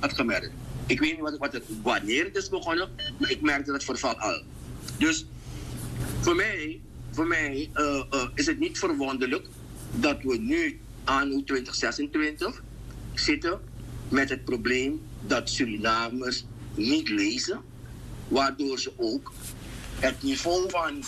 had gemerkt. Ik weet niet wanneer het is begonnen, maar ik merkte het verval al. Dus voor mij is het niet verwonderlijk dat we nu anno 2026 zitten met het probleem dat Surinamers niet lezen, waardoor ze ook het niveau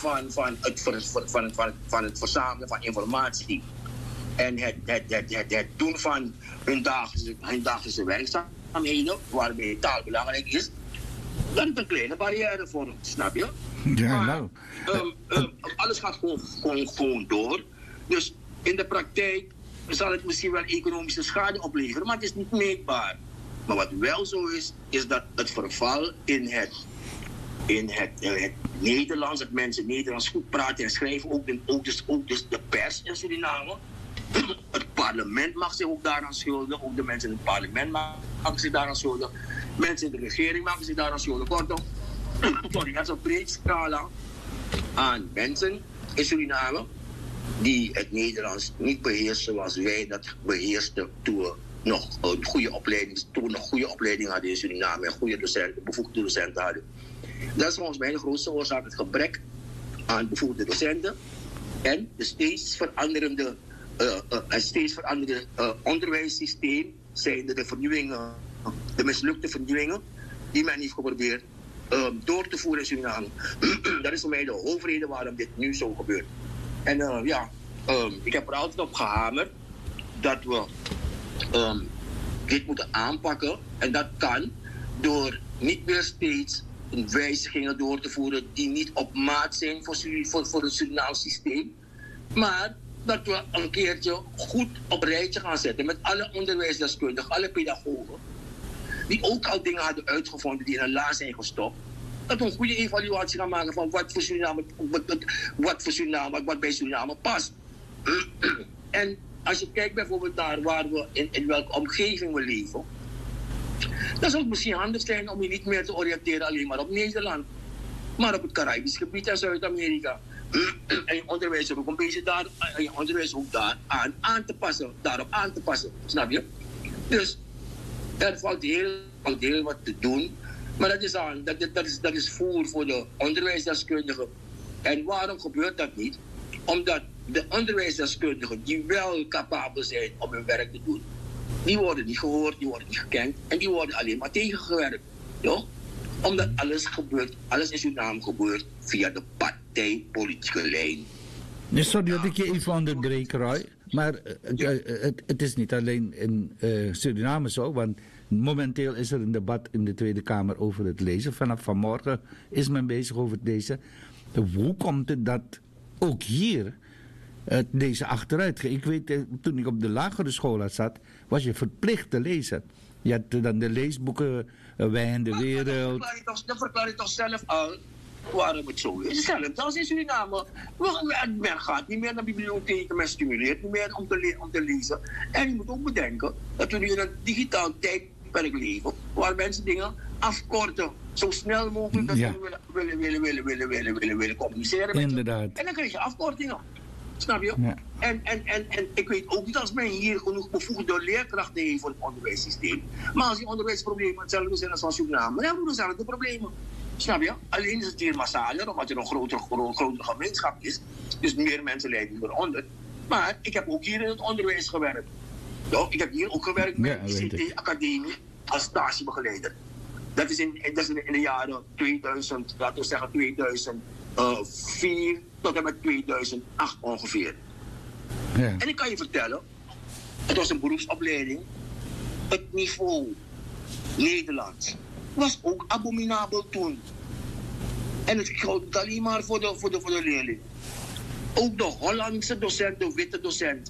van het verzamelen van informatie en het doen van hun dagelijkse werkzaamheden, waarbij taal belangrijk is, dat is een kleine barrière voor ons, snap je? Ja, maar, alles gaat gewoon door. Dus in de praktijk zal het misschien wel economische schade opleveren, maar het is niet meetbaar. Maar wat wel zo is dat het verval in het Nederlands, dat mensen Nederlands goed praten en schrijven, ook dus de pers in Suriname. Het parlement mag zich ook daaraan schuldigen, ook de mensen in het parlement maken zich daaraan schuldigen. Mensen in de regering maken zich daaraan schuldigen. Kortom, er is een breed scala aan mensen in Suriname die het Nederlands niet beheersen zoals wij dat beheersten toen we nog een goede opleiding hadden in Suriname en goede docenten, bevoegde docenten hadden. Dat is volgens mij de grootste oorzaak, het gebrek aan bevoegde docenten en de steeds veranderende onderwijssysteem, zijn de vernieuwingen, de mislukte vernieuwingen die men heeft geprobeerd door te voeren in Suriname. Dat is voor mij de hoofdreden waarom dit nu zo gebeurt. En ik heb er altijd op gehamerd dat we dit moeten aanpakken. En dat kan door niet meer steeds wijzigingen door te voeren die niet op maat zijn voor het Surinaams systeem. Maar dat we een keertje goed op rijtje gaan zetten met alle onderwijsdeskundigen, alle pedagogen, die ook al dingen hadden uitgevonden die in een la zijn gestopt. Dat we een goede evaluatie gaan maken van wat bij Suriname past. En als je kijkt bijvoorbeeld naar waar we in welke omgeving we leven, dan zou het misschien handig zijn om je niet meer te oriënteren alleen maar op Nederland, maar op het Caribisch gebied en Zuid-Amerika. En je onderwijs ook een beetje daarop aan te passen, snap je? Dus er valt heel wat te doen, maar dat is voer voor de onderwijsdeskundigen. En waarom gebeurt dat niet? Omdat de onderwijsdeskundigen die wel capabel zijn om hun werk te doen, die worden niet gehoord, die worden niet gekend en die worden alleen maar tegengewerkt. Ja? Omdat alles in Suriname gebeurt via de partijpolitieke lijn. Sorry dat ik je even onderbreek, Roy. Maar het is niet alleen in Suriname zo, want momenteel is er een debat in de Tweede Kamer over het lezen. Vanaf vanmorgen is men bezig over het lezen. Hoe komt het dat ook hier het lezen achteruit gaat? Ik weet, toen ik op de lagere school zat, was je verplicht te lezen. Je had dan de leesboeken, Wij en de Wereld. Dat verklaar je toch zelf al waarom het zo is. Zelfs als in Suriname. Men gaat niet meer naar bibliotheken, men stimuleert niet meer om te lezen. En je moet ook bedenken dat we nu in een digitaal tijdperk leven, waar mensen dingen afkorten. Zo snel mogelijk dat ze willen communiceren met Inderdaad. En dan krijg je afkortingen. Snap je? Ja. En ik weet ook niet als men hier genoeg bevoegde leerkrachten heeft voor het onderwijssysteem. Maar als die onderwijsproblemen hetzelfde zijn als van Suriname, dan hebben we dezelfde problemen. Snap je? Alleen is het hier massaler, omdat er een grotere gemeenschap is. Dus meer mensen lijden eronder. Maar ik heb ook hier in het onderwijs gewerkt. Ja, ik heb hier ook gewerkt met de ICT-academie als stagebegeleider. Dat is in de jaren 2000, laten we zeggen 2004 tot en met 2008 ongeveer. Ja. En ik kan je vertellen, het was een beroepsopleiding. Het niveau Nederlands was ook abominabel toen. En het geldt alleen maar voor de leerling. Ook de Hollandse docent, de witte docent,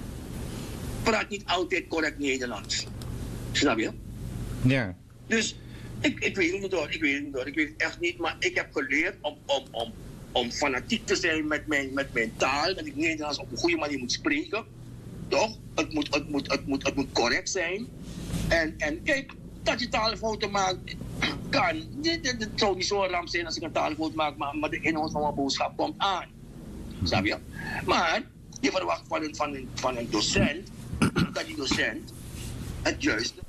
praat niet altijd correct Nederlands. Snap je? Ja. Dus ik weet het niet hoor, ik weet het echt niet, maar ik heb geleerd om fanatiek te zijn met mijn taal, dat ik Nederlands op een goede manier moet spreken. Toch? Het moet correct zijn. En kijk, dat je taalfouten maakt, kan. Het zou niet zo ramp zijn als ik een taalfout maak, maar de inhoud van mijn boodschap komt aan. Snap je? Maar je verwacht van een docent dat die docent het juiste